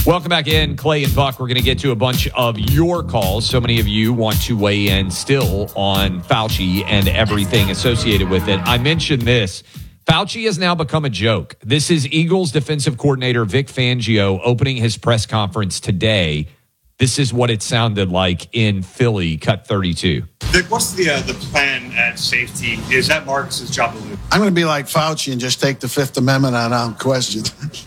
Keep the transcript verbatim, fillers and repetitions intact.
Welcome back in, Clay and Buck. We're going to get to a bunch of your calls. So many of you want to weigh in still on Fauci and everything associated with it. I mentioned this. Fauci has now become a joke. This is Eagles defensive coordinator Vic Fangio opening his press conference today. This is what it sounded like in Philly, cut thirty-two. Vic, what's the uh, the plan at safety? Is that Marcus's job to lose? I'm going to be like Fauci and just take the Fifth Amendment on um, questions.